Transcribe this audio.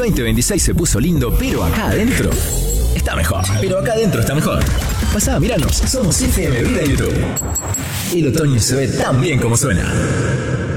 2026 se puso lindo, pero acá adentro está mejor. Pero acá adentro está mejor. Pasá, míranos, somos FM Vida en YouTube. El otoño se ve tan bien como suena.